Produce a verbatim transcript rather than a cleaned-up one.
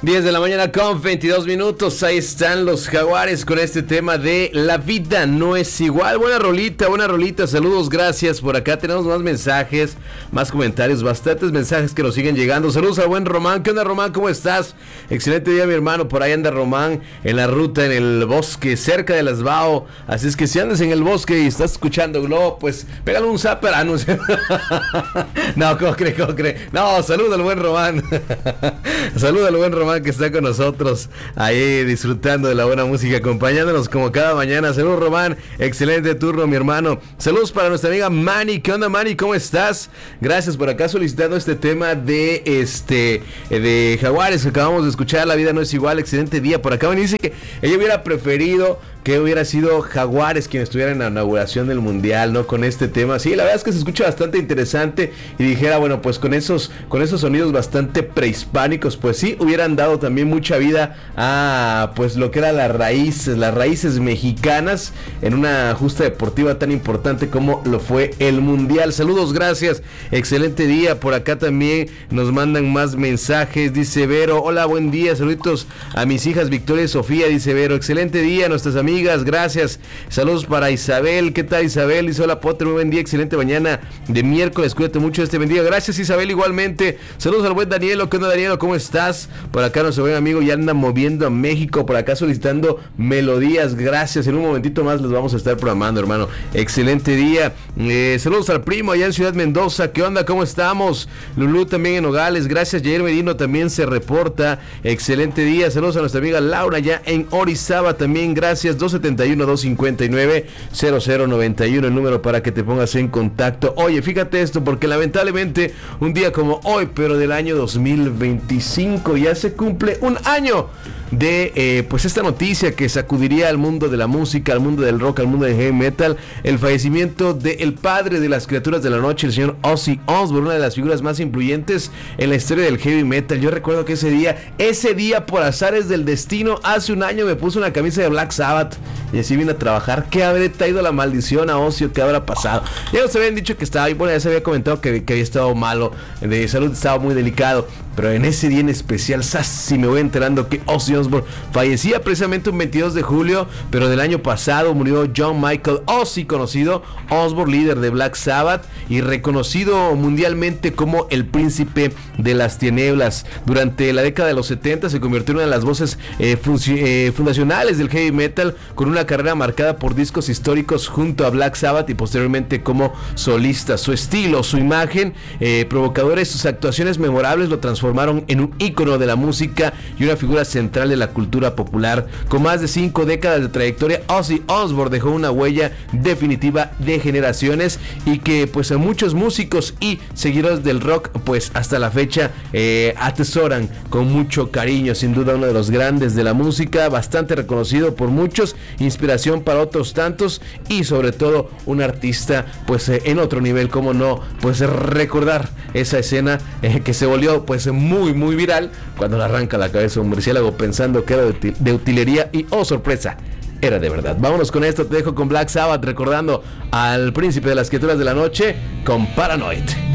diez de la mañana con veintidós minutos, ahí están los Jaguares con este tema de La vida no es igual. Buena rolita, buena rolita, saludos, gracias. Por acá tenemos más mensajes, más comentarios, bastantes mensajes que nos siguen llegando. Saludos al buen Román. ¿Qué onda, Román? ¿Cómo estás? Excelente día, mi hermano. Por ahí anda Román en la ruta, en el bosque, cerca de Las Bao. Así es que si andas en el bosque y estás escuchando Globo, pues pégale un zapper. Ah, no, no, ¿cómo cree? ¿Cómo cree? No, saluda al buen Román. Saluda al buen Román que está con nosotros ahí disfrutando de la buena música, acompañándonos como cada mañana. Saludos, Román, excelente turno, mi hermano. Saludos para nuestra amiga Manny. ¿Qué onda, Manny? ¿Cómo estás? Gracias por acá solicitando este tema de este de Jaguares que acabamos de escuchar. La vida no es igual, excelente día. Por acá me dice que ella hubiera preferido que hubiera sido Jaguares quien estuviera en la inauguración del Mundial, ¿no? Con este tema. Sí, la verdad es que se escucha bastante interesante y dijera, bueno, pues con esos con esos sonidos bastante prehispánicos, pues sí, hubieran dado también mucha vida a pues lo que era las raíces, las raíces mexicanas en una justa deportiva tan importante como lo fue el Mundial. Saludos, gracias, excelente día. Por acá también nos mandan más mensajes, dice Vero, hola, buen día, saluditos a mis hijas Victoria y Sofía, dice Vero, excelente día, nuestras amigas. Amigas, gracias. Saludos para Isabel. ¿Qué tal, Isabel? Dice hola, Potter, muy buen día, excelente mañana de miércoles. Cuídate mucho, este bendiga. Gracias, Isabel, igualmente. Saludos al buen Danielo. ¿Qué onda, Danielo? ¿Cómo estás? Por acá nuestro buen amigo ya anda moviendo a México, por acá solicitando melodías. Gracias. En un momentito más les vamos a estar programando, hermano. Excelente día. Eh, saludos al primo allá en Ciudad Mendoza. ¿Qué onda? ¿Cómo estamos? Lulú también en Nogales. Gracias. Jair Medino también se reporta. Excelente día. Saludos a nuestra amiga Laura ya en Orizaba también. Gracias. dos setenta y uno, dos cincuenta y nueve, cero cero noventa y uno el número para que te pongas en contacto. Oye, fíjate esto, porque lamentablemente un día como hoy, pero del año dos mil veinticinco, ya se cumple un año de eh, pues esta noticia que sacudiría al mundo de la música, al mundo del rock, al mundo del heavy metal, el fallecimiento del padre de las criaturas de la noche, el señor Ozzy Osbourne, una de las figuras más influyentes en la historia del heavy metal. Yo recuerdo que ese día, ese día por azares del destino, hace un año me puse una camisa de Black Sabbath y así vine a trabajar. ¿Qué habré traído la maldición a Ozzy? ¿Qué habrá pasado? Ya nos habían dicho que estaba, bueno, ya se había comentado que, que había estado malo, de salud estaba muy delicado, pero en ese día en especial, si me voy enterando que Ozzy Osbourne fallecía precisamente un veintidós de julio, pero del año pasado murió John Michael Ozzy, conocido Osbourne, líder de Black Sabbath y reconocido mundialmente como el príncipe de las tinieblas. Durante la década de los setenta se convirtió en una de las voces eh, funci- eh, fundacionales del heavy metal, con una carrera marcada por discos históricos junto a Black Sabbath y posteriormente como solista. Su estilo, su imagen eh, provocadora y sus actuaciones memorables lo transformaron en un ícono de la música y una figura central de la cultura popular. Con más de cinco décadas de trayectoria, Ozzy Osbourne dejó una huella definitiva de generaciones y que pues a muchos músicos y seguidores del rock pues hasta la fecha eh, atesoran con mucho cariño. Sin duda uno de los grandes de la música, bastante reconocido por muchos, inspiración para otros tantos y sobre todo un artista pues eh, en otro nivel. Como no, pues recordar esa escena eh, que se volvió pues muy muy viral cuando le arranca la cabeza a un murciélago pensando que era de, util- de utilería y oh sorpresa, era de verdad. Vámonos con esto, te dejo con Black Sabbath recordando al príncipe de las criaturas de la noche con Paranoid.